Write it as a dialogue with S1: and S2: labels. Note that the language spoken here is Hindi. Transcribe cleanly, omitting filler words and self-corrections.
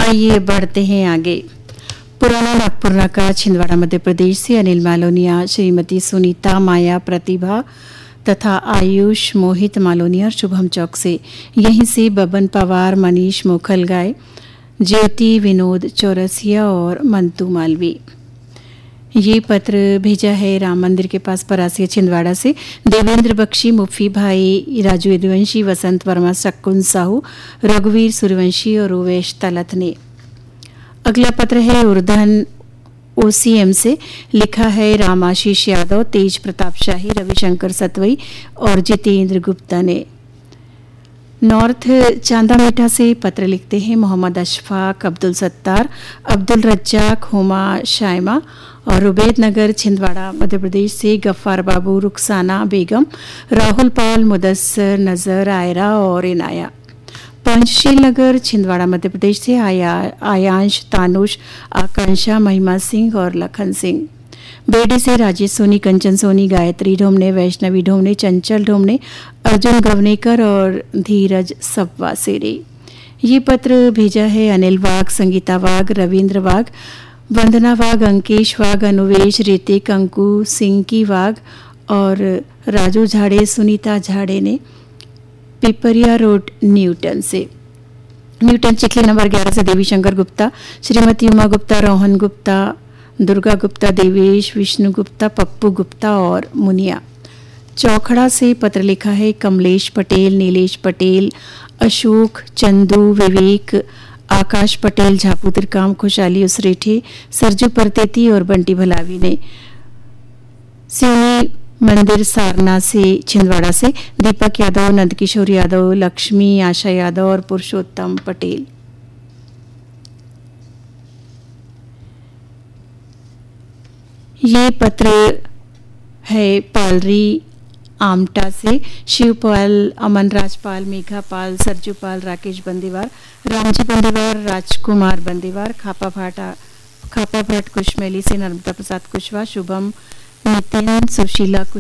S1: आइए बढ़ते हैं आगे। पुराना नागपुर नाका छिंदवाड़ा मध्य प्रदेश से अनिल मालोनिया, श्रीमती सुनीता, माया, प्रतिभा तथा आयुष, मोहित मालोनिया और शुभम चौक से, यहीं से बबन पवार, मनीष मोखलगाय, ज्योति, विनोद चौरसिया और मंतू मालवी। ये पत्र भेजा है राम मंदिर के पास परासिया छिंदवाड़ा से देवेंद्र बख्शी, मुफ्फी भाई, राजू यदुवंशी, वसंत वर्मा, शक्कुन साहू, रघुवीर सूर्यवंशी और उवेश तलत ने। अगला पत्र है उर्धन ओसीएम से, लिखा है राम आशीष यादव, तेज प्रताप शाही, रविशंकर सतवई और जितेंद्र गुप्ता ने। नॉर्थ चांदामेटा से पत्र लिखते हैं मोहम्मद अशफाक, अब्दुल सत्तार, अब्दुल रज्जाक, हुमा शाइमा और रुबैद नगर छिंदवाड़ा मध्य प्रदेश से गफ्फार बाबू, रुखसाना बेगम, राहुल पाल, मुदस्सर, नजर, आयरा और इनाया। पंचशील नगर छिंदवाड़ा मध्य प्रदेश से आयांश, तानुष, आकांक्षा, महिमा सिंह और लखन सिंह। बेडी से राजेश सोनी, कंचन सोनी, गायत्री ढोमने, वैष्णवी ढोमने, चंचल ढोमने, अर्जुन गवनेकर और धीरज सब्वासेरे। ये पत्र भेजा है अनिल वाघ, संगीता वाघ, रविंद्र वाघ, वंदना वाघ, अंकेश वाघ, अनुवेश, ऋतिक, अंकु, सिंकी वाघ और राजू झाड़े, सुनीता झाड़े ने पिपरिया रोड न्यूटन से। न्यूटन चिखली नंबर 11 से देवी शंकर गुप्ता, श्रीमती उमा गुप्ता, रोहन गुप्ता, दुर्गा गुप्ता, देवेश, विष्णु गुप्ता, पप्पू गुप्ता और मुनिया। चौखड़ा से पत्र लिखा है कमलेश पटेल, नीलेश पटेल, अशोक, चंदू, विवेक, आकाश पटेल, झापू तिरकाम, खुशहाली उसरेठे, सरजू परतेती और बंटी भलावी ने। सिवनी मंदिर सारना से छिंदवाड़ा से दीपक यादव, नंदकिशोर यादव, लक्ष्मी, आशा यादव और पुरुषोत्तम पटेल। ये पत्र है पालरी आमटा से शिवपाल, अमन राजपाल, मेघा पाल, सरजू पाल, राकेश बंदीवार, रामजी बंदीवार, राजकुमार बंदीवार, खापा भाट कुशमेली से नर्मदा प्रसाद कुशवाहा, शुभम, नितिन, सुशीला